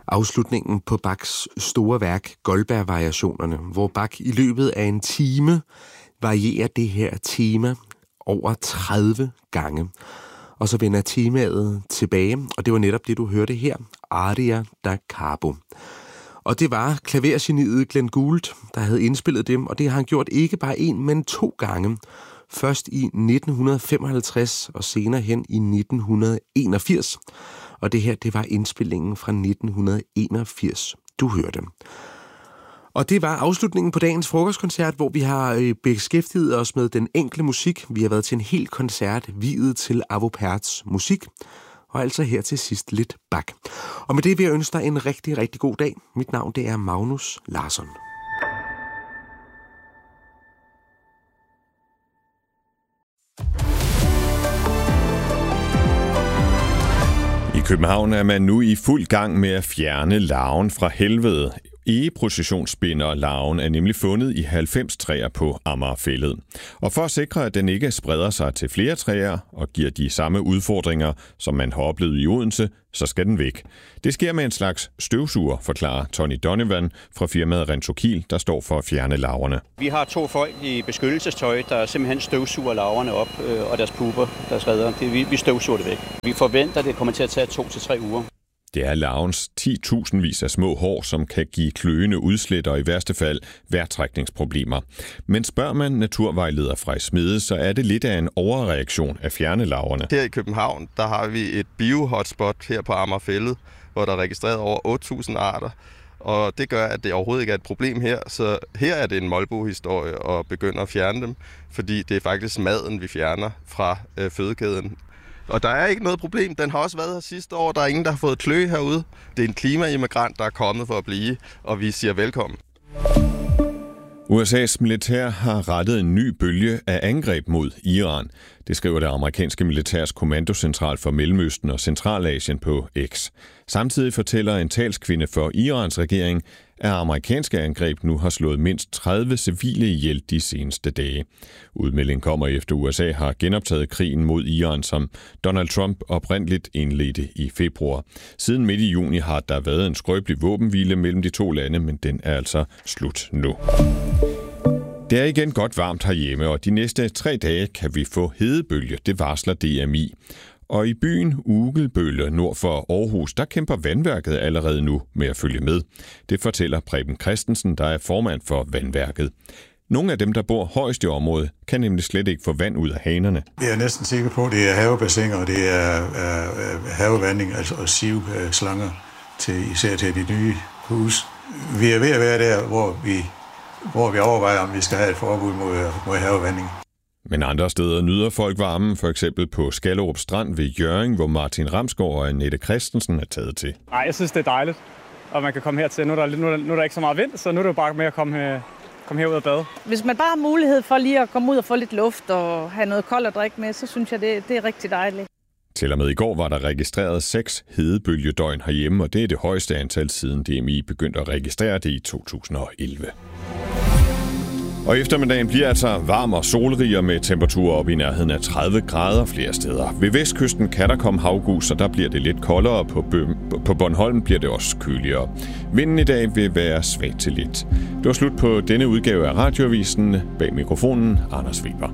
afslutningen på Bachs store værk Goldberg-variationerne, hvor Bach i løbet af en time varierer det her tema over 30 gange. Og så vender temaet tilbage, og det var netop det, du hørte her, Aria da Cabo. Og det var klavergeniet Glenn Gould, der havde indspillet dem, og det har han gjort ikke bare en, men 2 gange. Først i 1955 og senere hen i 1981. Og det her, det var indspillingen fra 1981, du hørte. Og det var afslutningen på dagens frokostkoncert, hvor vi har beskæftiget os med den enkle musik. Vi har været til en hel koncert viet til Arvo Pärts musik. Og altså her til sidst lidt Bach. Og med det vil jeg ønske dig en rigtig, rigtig god dag. Mit navn, det er Magnus Larsson. I København er man nu i fuld gang med at fjerne larven fra helvede. Egeprocessionsspinder-larven er nemlig fundet i 90 træer på Amagerfælled. Og for at sikre, at den ikke spreder sig til flere træer og giver de samme udfordringer, som man har oplevet i Odense, så skal den væk. Det sker med en slags støvsuger, forklarer Tony Donovan fra firmaet Rentokil, der står for at fjerne larverne. Vi har 2 folk i beskyttelsestøj, der simpelthen støvsuger larverne op, og deres puber, deres redder. Vi støvsuger det væk. Vi forventer, at det kommer til at tage 2 til 3 uger. Det er larvens 10.000vis af små hår, som kan give kløende udslæt og i værste fald vejrtrækningsproblemer. Men spørger man naturvejleder fra Smede, så er det lidt af en overreaktion at fjerne larverne. Her i København, der har vi et bio-hotspot her på Amagerfælled, hvor der er registreret over 8.000 arter. Og det gør, at det overhovedet ikke er et problem her. Så her er det en molbohistorie at begynde at fjerne dem, fordi det er faktisk maden, vi fjerner fra fødekæden. Og der er ikke noget problem. Den har også været her sidste år. Der er ingen, der har fået kløe herude. Det er en klimaimmigrant, der er kommet for at blive, og vi siger velkommen. USA's militær har rettet en ny bølge af angreb mod Iran. Det skriver det amerikanske militærs kommandocentral for Mellemøsten og Centralasien på X. Samtidig fortæller en talskvinde for Irans regering, at amerikanske angreb nu har slået mindst 30 civile ihjel de seneste dage. Udmeldingen kommer efter USA har genoptaget krigen mod Iran, som Donald Trump oprindeligt indledte i februar. Siden midt i juni har der været en skrøbelig våbenhvile mellem de 2 lande, men den er altså slut nu. Det er igen godt varmt herhjemme, og de næste 3 dage kan vi få hedebølge, det varsler DMI. Og i byen Ugelbølle nord for Aarhus, der kæmper vandværket allerede nu med at følge med. Det fortæller Preben Christensen, der er formand for vandværket. Nogle af dem, der bor højst i området, kan nemlig slet ikke få vand ud af hanerne. Jeg er næsten sikker på, at det er havebassiner, og det er havevanding, altså og sivslanger, især til de nye hus. Vi er ved at være der, hvor vi overvejer, om vi skal have et forbud mod havevanding. Men andre steder nyder folk varmen, for eksempel på Skallerup Strand ved Hjørring, hvor Martin Ramsgaard og Annette Christensen er taget til. Nej, jeg synes, det er dejligt, og man kan komme hertil. Nu er der ikke så meget vind, så nu er det jo bare med at komme herud og bade. Hvis man bare har mulighed for lige at komme ud og få lidt luft og have noget koldt at drikke med, så synes jeg, det er rigtig dejligt. Til og med i går var der registreret 6 hedebølgedøgn herhjemme, og det er det højeste antal siden DMI begyndte at registrere det i 2011. Og eftermiddagen bliver altså varm og solrig med temperaturer op i nærheden af 30 grader flere steder. Ved vestkysten kan der komme havgus, og der bliver det lidt koldere. På Bornholm bliver det også køligere. Vinden i dag vil være svag til lidt. Det var slut på denne udgave af Radioavisen. Bag mikrofonen, Anders Weber.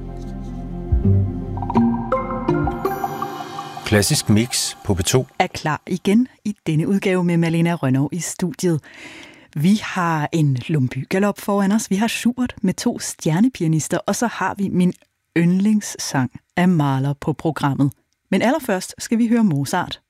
Klassisk Mix på P2 er klar igen i denne udgave med Malena Rønnow i studiet. Vi har en Lumbye-galop foran os, vi har Schubert med 2 stjernepianister, og så har vi min yndlingssang af Mahler på programmet. Men allerførst skal vi høre Mozart.